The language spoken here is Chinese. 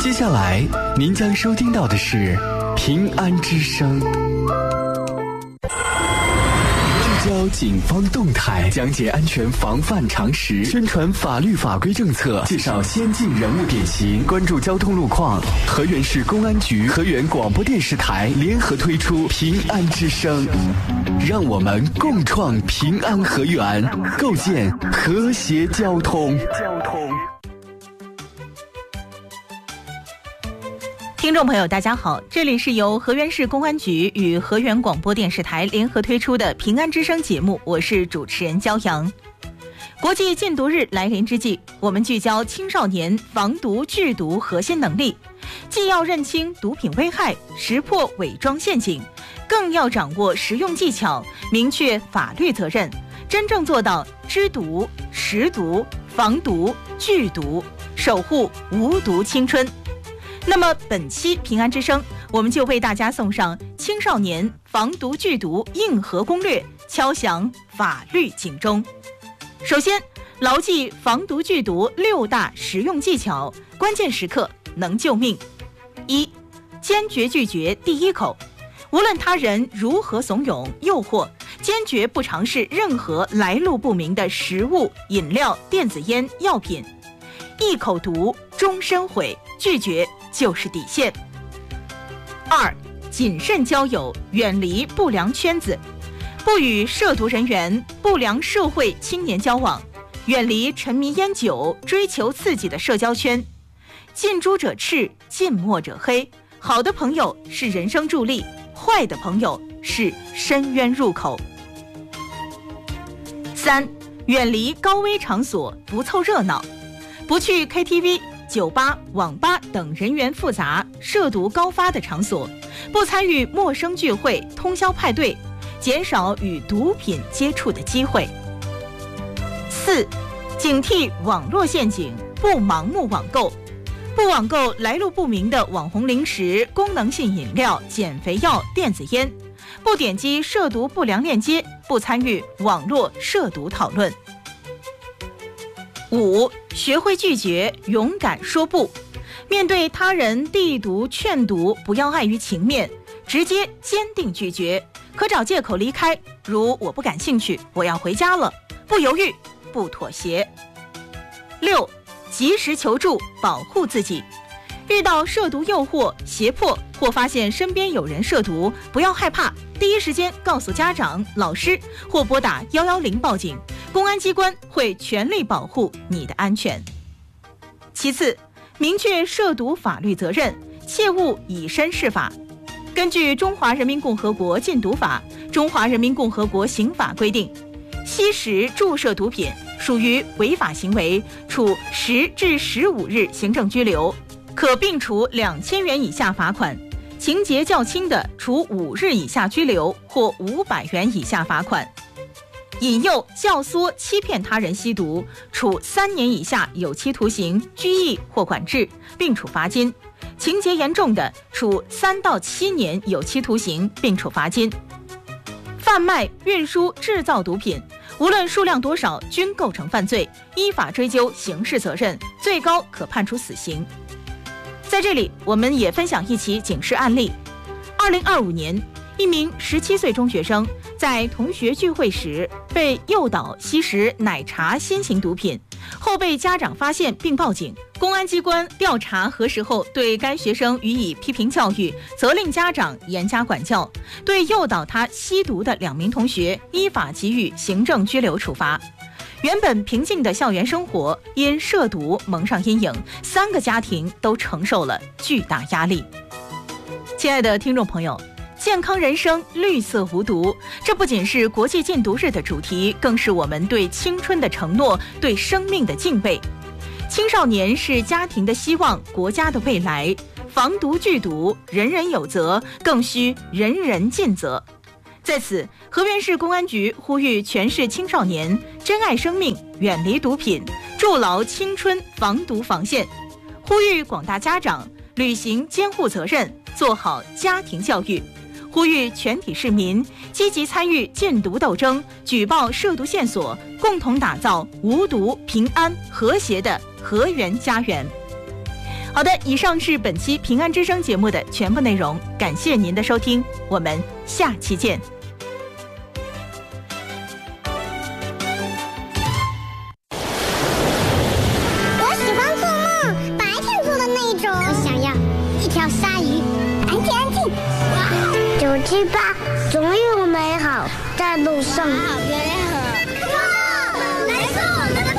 接下来您将收听到的是平安之声，聚焦警方动态，讲解安全防范常识，宣传法律法规政策，介绍先进人物典型，关注交通路况。河源市公安局、河源广播电视台联合推出平安之声，让我们共创平安河源，构建和谐交通。 听众朋友大家好，这里是由河源市公安局与河源广播电视台联合推出的平安之声节目，我是主持人焦阳。国际禁毒日来临之际，我们聚焦青少年防毒拒毒核心能力，既要认清毒品危害，识破伪装陷阱，更要掌握实用技巧，明确法律责任，真正做到知毒、识毒、防毒、拒毒，守护无毒青春。那么本期平安之声，我们就为大家送上青少年防毒拒毒硬核攻略，敲响法律警钟。首先，牢记防毒拒毒6大实用技巧，关键时刻能救命。1. 坚决拒绝第一口，无论他人如何怂恿诱惑，坚决不尝试任何来路不明的食物、饮料、电子烟、药品。一口毒，终身毁，拒绝就是底线。2. 谨慎交友，远离不良圈子，不与涉毒人员、不良社会青年交往，远离沉迷烟酒、追求刺激的社交圈。近朱者赤，近墨者黑，好的朋友是人生助力，坏的朋友是深渊入口。3. 远离高危场所，不凑热闹，不去 KTV、酒吧、网吧等人员复杂、涉毒高发的场所，不参与陌生聚会、通宵派对，减少与毒品接触的机会。4. 警惕网络陷阱，不盲目网购，不网购来路不明的网红零食、功能性饮料、减肥药、电子烟，不点击涉毒不良链接，不参与网络涉毒讨论。5. 学会拒绝，勇敢说不。面对他人递毒劝毒，不要碍于情面，直接坚定拒绝，可找借口离开，如我不感兴趣，我要回家了，不犹豫，不妥协。6. 及时求助，保护自己。遇到涉毒诱惑、胁迫或发现身边有人涉毒，不要害怕，第一时间告诉家长、老师或拨打110报警，公安机关会全力保护你的安全。其次，明确涉毒法律责任，切勿以身试法。根据《中华人民共和国禁毒法》、《中华人民共和国刑法》规定，吸食、注射毒品属于违法行为，处10至15日行政拘留，可并处2000元以下罚款；情节较轻的，处5日以下拘留或500元以下罚款。引诱、教唆、欺骗他人吸毒，处3年以下有期徒刑、拘役或管制，并处罚金；情节严重的，处3到7年有期徒刑，并处罚金。贩卖、运输、制造毒品，无论数量多少，均构成犯罪，依法追究刑事责任，最高可判处死刑。在这里，我们也分享一起警示案例。2025年，一名17岁中学生在同学聚会时被诱导吸食奶茶新型毒品，后被家长发现并报警。公安机关调查核实后，对该学生予以批评教育，责令家长严加管教，对诱导他吸毒的2名同学依法给予行政拘留处罚。原本平静的校园生活因涉毒蒙上阴影，3个家庭都承受了巨大压力。亲爱的听众朋友，健康人生，绿色无毒，这不仅是国际禁毒日的主题，更是我们对青春的承诺，对生命的敬畏。青少年是家庭的希望，国家的未来，防毒拒毒，人人有责，更需人人尽责。在此，河源市公安局呼吁全市青少年珍爱生命，远离毒品，筑牢青春防毒防线，呼吁广大家长履行监护责任，做好家庭教育，呼吁全体市民积极参与禁毒斗争，举报涉毒线索，共同打造无毒、平安、和谐的河源家园。 好的，以上是本期平安之声节目的全部内容，感谢您的收听，我们下期见。 我喜欢做梦，白天做的那种。我想要一条鲨鱼，安静安静。978，总有美好在路上。哇，来做我们的